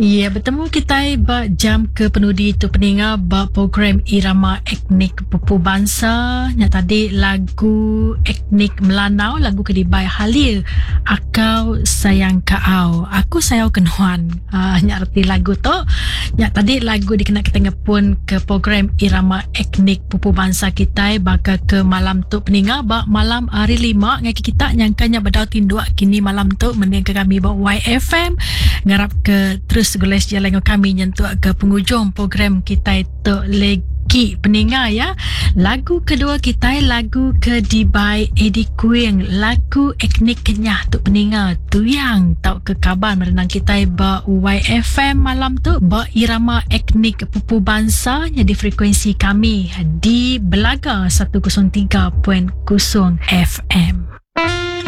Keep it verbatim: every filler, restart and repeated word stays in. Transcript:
Ya, bertemu kita ba jam ke penudi tu peninga ba program Irama Etnik Pupu Bangsa. Nya tadi lagu etnik Melanau, lagu Kedibai Halil. Akau sayang kau, aku sayang kenhuan. Ah, nya arti lagu tu. Nya tadi lagu dikena kita ngepun ke program Irama Etnik Pupu Bangsa kita baka ke malam tu peninga ba malam hari lima ngaki kita nyangkanya badau tindua kini malam tu mending ke kami ba Y F M ngarap ke terus gules jalan kami nyentuh ke penghujung program kita itu lagi peninga ya. Lagu kedua kita lagu Kedibai Eddie Queen, lagu etnik Kenyah tu peninga tu yang tahu ke kabar merenang kita ba Y F M malam tu ba Irama Etnik Pupu Bangsa di frekuensi kami di Belaga seratus tiga kosong F M.